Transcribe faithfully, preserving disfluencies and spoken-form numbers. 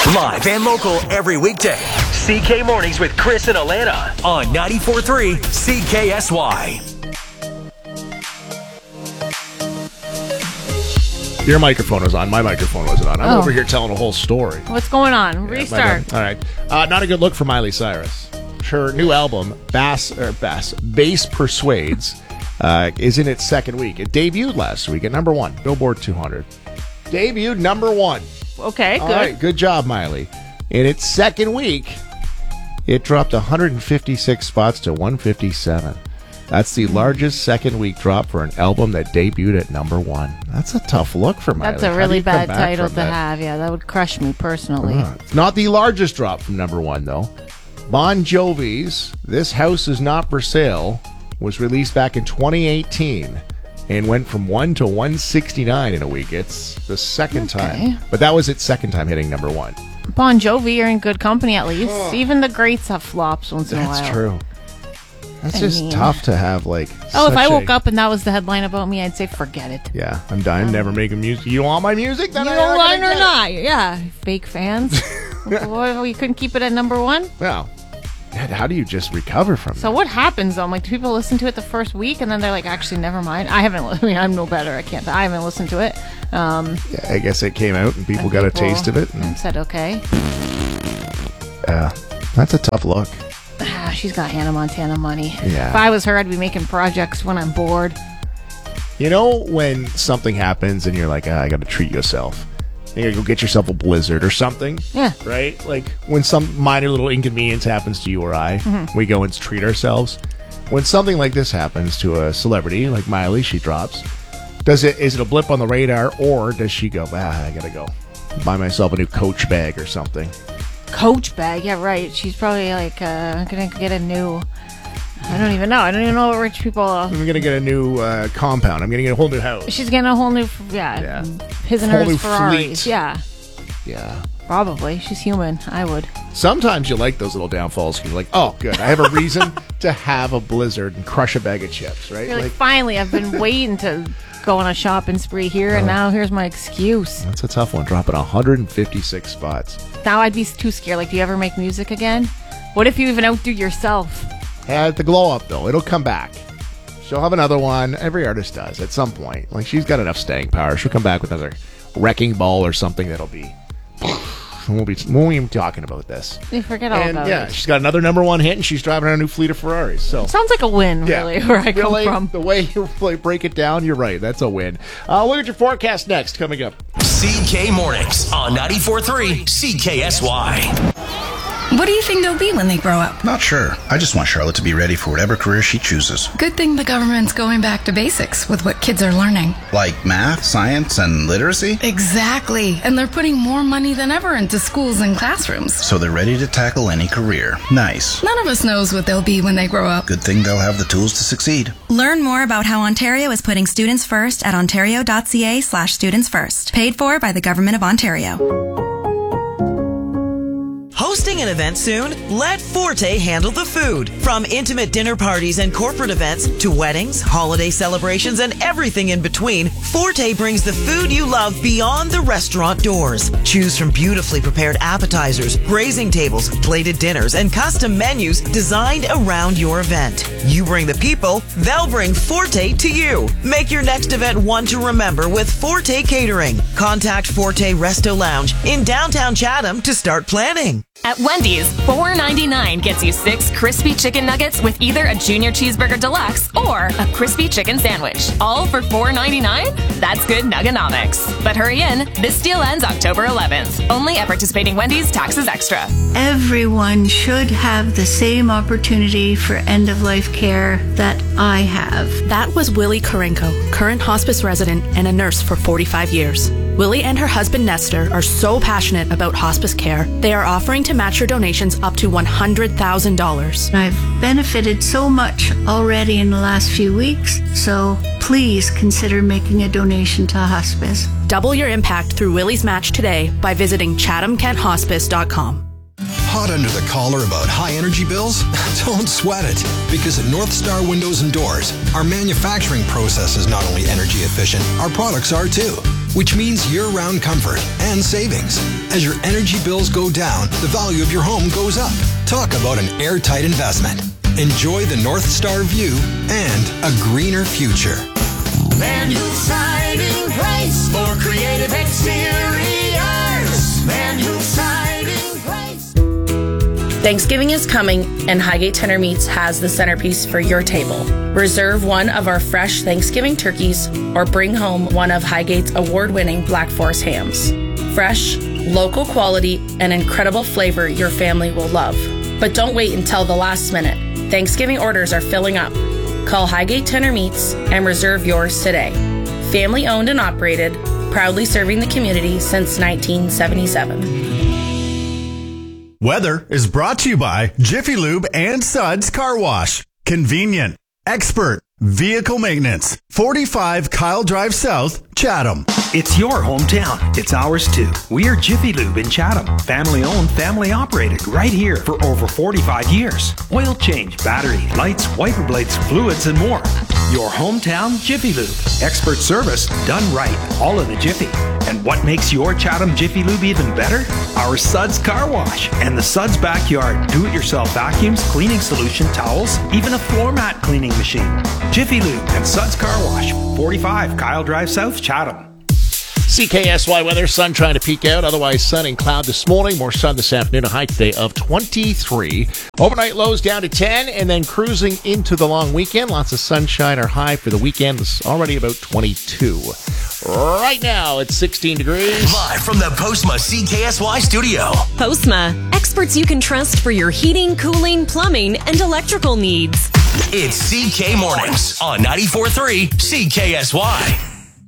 Live and local every weekday. C K Mornings with Chris and Alana on ninety-four point three C K S Y. Your microphone was on. My microphone wasn't on. I'm Oh. over here telling a whole story. What's going on? Yeah, Restart. All right. Uh, not a good look for Miley Cyrus. Her new album, Bass or Bass, Bass Persuades, uh, is in its second week. It debuted last week at number one, Billboard two hundred. Debuted number one. Okay, All good. right, good job, Miley. In its second week, it dropped one hundred fifty-six spots to one fifty-seven. That's the largest second week drop for an album that debuted at number one. That's a tough look for Miley. That's a How do really you come bad back title from to that? have. Yeah, that would crush me personally. Uh, it's not the largest drop from number one, though. Bon Jovi's This House Is Not For Sale was released back in twenty eighteen and went from one to one sixty-nine in a week. It's the second Okay. time. But that was its second time hitting number one. Bon Jovi, you're in good company at least. Even the greats have flops once in a while. That's true. That's I just mean- tough to have, like... Oh, if such I woke a- up and that was the headline about me, I'd say forget it. Yeah, I'm dying, never making music. You want my music? Then You I'm don't not line gonna or get it. not? Yeah, fake fans. Boy, we couldn't keep it at number one. Well, God, how do you just recover from So that? what happens though? Like, do people listen to it the first week and then they're like, actually, never mind. I haven't. I mean, I'm no better. I can't. I haven't listened to it. Um, Yeah, I guess it came out and people and got a people taste of it. And, said okay. uh, that's a tough look. Ah, she's got Hannah Montana money. Yeah. If I was her, I'd be making projects when I'm bored. You know when something happens and you're like, ah, I got to treat yourself. You gotta go get yourself a blizzard or something. Yeah. Right? Like when some minor little inconvenience happens to you or I, Mm-hmm. we go and treat ourselves. When something like this happens to a celebrity like Miley, she drops. Does it? Is it a blip on the radar, or does she go, ah, I gotta go buy myself a new Coach bag or something? Coach bag, yeah, right. She's probably like uh, gonna get a new. I don't even know. I don't even know what rich people. Uh, I'm gonna get a new uh, compound. I'm gonna get a whole new house. she's getting a whole new, yeah, Yeah. his and Whole hers new Ferraris. fleet. Yeah, Yeah. probably. She's human. I would. Sometimes you like those little downfalls. You're like, oh, good. I have a reason to have a blizzard and crush a bag of chips, right? You're like, finally, I've been waiting to go on a shopping spree here, and now here's my excuse. that's a tough one. Dropping one hundred fifty-six spots. Now I'd be too scared. Like, do you ever make music again? What if you even outdo yourself? Had the glow up, though. It'll come back. She'll have another one. Every artist does at some point. Like, she's got enough staying power. She'll come back with another wrecking ball or something that'll be... We'll be, we'll be talking about this. You forget all And, about yeah, it. she's got another number one hit, and she's driving a new fleet of Ferraris. So Sounds like a win, Yeah. really, where I come Really, from. The way you like, break it down, you're right. That's a win. Uh, look at your forecast next. Coming up. C K Mornings on ninety-four point three C K S Y. What do you think they'll be when they grow up? Not sure. I just want Charlotte to be ready for whatever career she chooses. Good thing the government's going back to basics with what kids are learning. Like math, science, and literacy? Exactly. And they're putting more money than ever into schools and classrooms. So they're ready to tackle any career. Nice. None of us knows what they'll be when they grow up. Good thing they'll have the tools to succeed. Learn more about how Ontario is putting students first at ontario.ca slash students first. Paid for by the Government of Ontario. Hosting an event soon? Let Forte handle the food. From intimate dinner parties and corporate events to weddings, holiday celebrations, and everything in between, Forte brings the food you love beyond the restaurant doors. Choose from beautifully prepared appetizers, grazing tables, plated dinners, and custom menus designed around your event. You bring the people, they'll bring Forte to you. Make your next event one to remember with Forte Catering. Contact Forte Resto Lounge in downtown Chatham to start planning. At Wendy's, four ninety-nine gets you six crispy chicken nuggets with either a Junior Cheeseburger Deluxe or a crispy chicken sandwich. All for four ninety-nine? That's good nuggonomics. But hurry in, this deal ends October eleventh. Only at participating Wendy's, taxes extra. Everyone should have the same opportunity for end-of-life care that I have. That was Willie Karenko, current hospice resident and a nurse for forty-five years. Willie and her husband Nestor are so passionate about hospice care, they are offering to match your donations up to one hundred thousand dollars. I've benefited so much already in the last few weeks, so please consider making a donation to hospice. Double your impact through Willie's Match today by visiting chatham kent hospice dot com. Hot under the collar about high energy bills? Don't sweat it, because at North Star Windows and Doors, our manufacturing process is not only energy efficient, our products are too. which means year-round comfort and savings. As your energy bills go down, the value of your home goes up. Talk about an airtight investment. Enjoy the North Star view and a greener future. Van Hool Siding Price for creative exteriors. Van Hool Siding Price. Thanksgiving is coming, and Highgate Tender Meats has the centerpiece for your table. Reserve one of our fresh Thanksgiving turkeys or bring home one of Highgate's award-winning Black Forest hams. Fresh, local quality, and incredible flavor your family will love. But don't wait until the last minute. Thanksgiving orders are filling up. Call Highgate Tender Meats and reserve yours today. Family owned and operated, proudly serving the community since nineteen seventy-seven. Weather is brought to you by Jiffy Lube and Suds Car Wash. Convenient, expert, vehicle maintenance. forty-five Kyle Drive South, Chatham. It's your hometown. It's ours too. We are Jiffy Lube in Chatham. Family owned, family operated, right here for over forty-five years. Oil change, battery, lights, wiper blades, fluids, and more. Your hometown Jiffy Lube. Expert service done right, all in a jiffy. And what makes your Chatham Jiffy Lube even better? Our Suds Car Wash and the Suds Backyard do-it-yourself vacuums, cleaning solution, towels, even a floor mat cleaning machine. Jiffy Lube and Suds Car Wash, forty-five Kyle Drive South, Chatham. C K S Y weather, sun trying to peek out, otherwise sun and cloud this morning, more sun this afternoon, a high today of twenty-three. Overnight lows down to ten, and then cruising into the long weekend. Lots of sunshine, our high for the weekend is already about twenty-two. Right now, it's sixteen degrees. Live from the Postma C K S Y studio. Postma, experts you can trust for your heating, cooling, plumbing, and electrical needs. It's C K Mornings on ninety-four point three C K S Y.